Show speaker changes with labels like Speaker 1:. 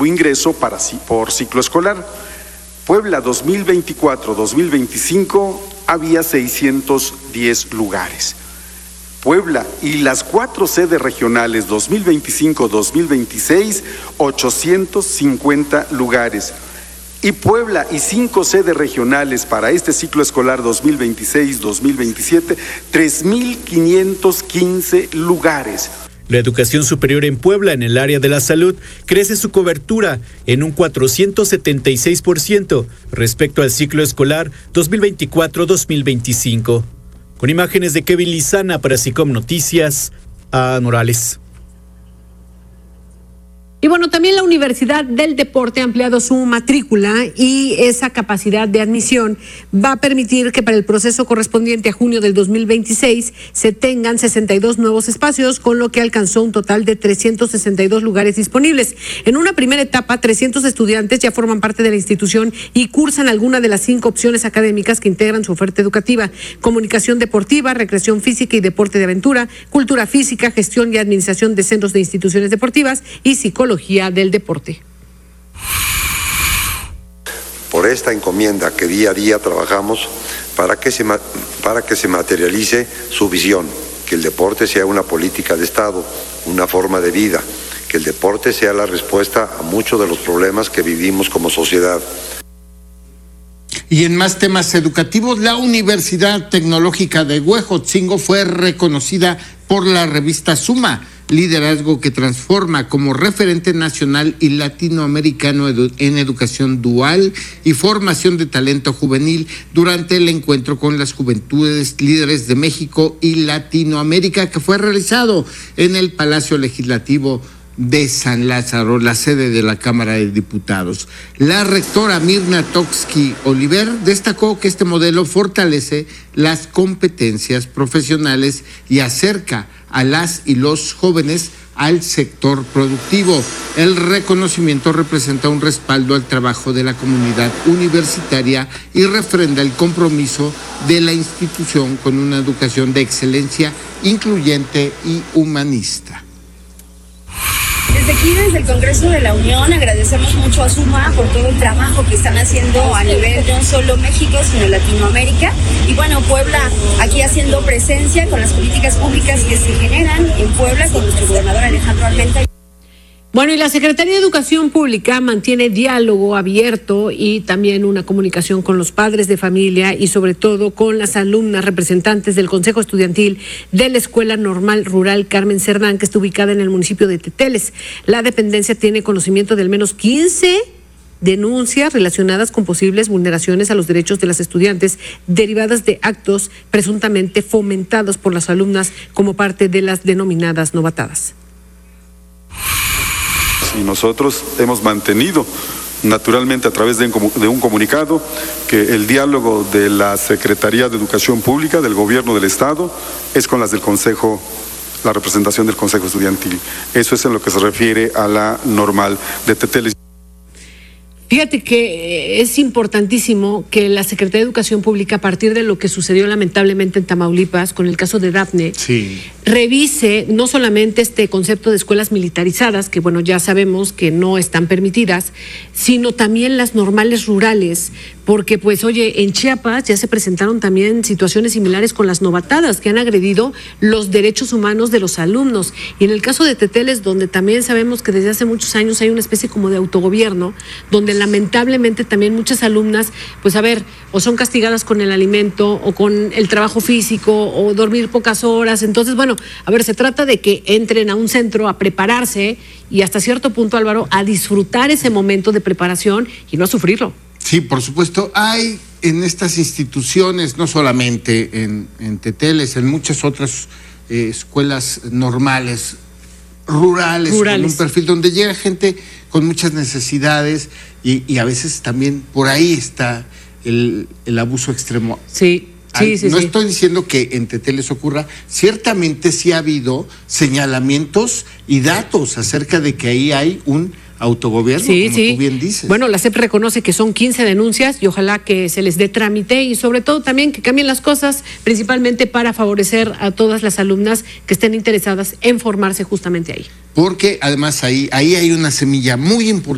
Speaker 1: nuevo ingreso por ciclo escolar. Puebla 2024-2025 había 610 lugares. Puebla y las 4 sedes regionales 2025-2026, 850 lugares. Y Puebla y 5 sedes regionales para este ciclo escolar 2026-2027, 3.515 lugares.
Speaker 2: La educación superior en Puebla en el área de la salud crece su cobertura en un 476% respecto al ciclo escolar 2024-2025. Con imágenes de Kevin Lizana para SICOM Noticias, a Morales.
Speaker 3: Y bueno, también la Universidad del Deporte ha ampliado su matrícula y esa capacidad de admisión va a permitir que para el proceso correspondiente a junio del 2026 se tengan 62 nuevos espacios, con lo que alcanzó un total de 362 lugares disponibles. En una primera etapa, 300 estudiantes ya forman parte de la institución y cursan alguna de las 5 opciones académicas que integran su oferta educativa: comunicación deportiva, recreación física y deporte de aventura, cultura física, gestión y administración de centros de instituciones deportivas y psicología del deporte.
Speaker 4: Por esta encomienda que día a día trabajamos para que se materialice su visión, que el deporte sea una política de Estado, una forma de vida, que el deporte sea la respuesta a muchos de los problemas que vivimos como sociedad.
Speaker 5: Y en más temas educativos, la Universidad Tecnológica de Huejotzingo fue reconocida por la revista Suma, liderazgo que transforma, como referente nacional y latinoamericano en educación dual y formación de talento juvenil durante el encuentro con las juventudes líderes de México y Latinoamérica, que fue realizado en el Palacio Legislativo de San Lázaro, la sede de la Cámara de Diputados. La rectora Mirna Toksky Oliver destacó que este modelo fortalece las competencias profesionales y acerca a las y los jóvenes al sector productivo. El reconocimiento representa un respaldo al trabajo de la comunidad universitaria y refrenda el compromiso de la institución con una educación de excelencia, incluyente y humanista.
Speaker 6: Desde aquí, desde el Congreso de la Unión, agradecemos mucho a Suma por todo el trabajo que están haciendo a nivel de no solo México, sino Latinoamérica. Y bueno, Puebla aquí haciendo presencia con las políticas públicas que se generan en Puebla con nuestro gobernador Alejandro Armenta.
Speaker 3: Bueno, y la Secretaría de Educación Pública mantiene diálogo abierto y también una comunicación con los padres de familia y sobre todo con las alumnas representantes del Consejo Estudiantil de la Escuela Normal Rural Carmen Cerdán, que está ubicada en el municipio de Teteles. La dependencia tiene conocimiento de al menos 15 denuncias relacionadas con posibles vulneraciones a los derechos de las estudiantes derivadas de actos presuntamente fomentados por las alumnas como parte de las denominadas novatadas.
Speaker 1: Y nosotros hemos mantenido naturalmente a través de un comunicado que el diálogo de la Secretaría de Educación Pública del Gobierno del Estado es con las del Consejo, la representación del Consejo Estudiantil. Eso es en lo que se refiere a la normal de Teteles.
Speaker 3: Fíjate que es importantísimo que la Secretaría de Educación Pública, a partir de lo que sucedió lamentablemente en Tamaulipas con el caso de Dafne, revise no solamente este concepto de escuelas militarizadas, que bueno, ya sabemos que no están permitidas, sino también las normales rurales, porque pues oye, en Chiapas ya se presentaron también situaciones similares con las novatadas que han agredido los derechos humanos de los alumnos. Y en el caso de Teteles, donde también sabemos que desde hace muchos años hay una especie como de autogobierno, donde lamentablemente también muchas alumnas, pues a ver, o son castigadas con el alimento o con el trabajo físico o dormir pocas horas. Entonces, bueno, a ver, se trata de que entren a un centro a prepararse y hasta cierto punto, Álvaro, a disfrutar ese momento de preparación y no a sufrirlo.
Speaker 5: Sí, por supuesto, hay en estas instituciones, no solamente en Teteles, en muchas otras escuelas normales, rurales, con un perfil donde llega gente con muchas necesidades y a veces también por ahí está el abuso extremo.
Speaker 3: Sí.
Speaker 5: No estoy diciendo que en Teteles ocurra, ciertamente sí ha habido señalamientos y datos acerca de que ahí hay un autogobierno, como tú bien dices.
Speaker 3: Bueno, la SEP reconoce que son 15 denuncias y ojalá que se les dé trámite y sobre todo también que cambien las cosas, principalmente para favorecer a todas las alumnas que estén interesadas en formarse justamente ahí.
Speaker 5: Porque además ahí hay una semilla muy importante.